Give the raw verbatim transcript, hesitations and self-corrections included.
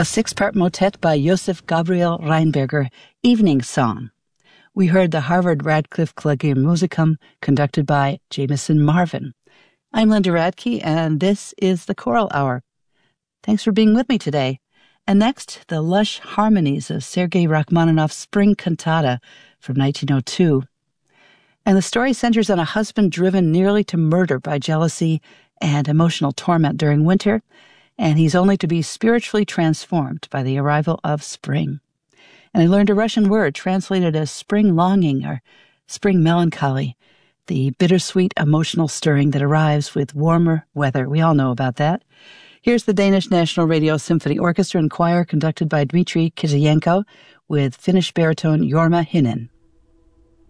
a six-part motet by Josef Gabriel Reinberger, Evening Song. We heard the Harvard Radcliffe Collegium Musicum, conducted by Jameson Marvin. I'm Linda Radke, and this is the Choral Hour. Thanks for being with me today. And next, the lush harmonies of Sergei Rachmaninoff's Spring Cantata from nineteen oh two. And the story centers on a husband driven nearly to murder by jealousy and emotional torment during winter, and he's only to be spiritually transformed by the arrival of spring. And I learned a Russian word translated as spring longing or spring melancholy, the bittersweet emotional stirring that arrives with warmer weather. We all know about that. Here's the Danish National Radio Symphony Orchestra and Choir conducted by Dmitry Kitayenko with Finnish baritone Jorma Hinen.